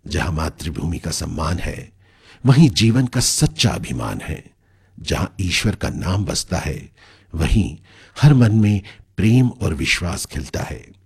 जहां मातृभूमि का सम्मान है वहीं जीवन का सच्चा अभिमान है। जहां ईश्वर का नाम बसता है वहीं हर मन में प्रेम और विश्वास खिलता है।